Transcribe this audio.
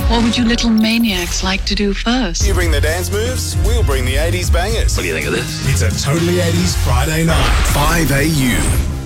What would you little maniacs like to do first? You bring the dance moves, we'll bring the 80s bangers. What do you think of this? It's a totally 80s Friday night. 5AU.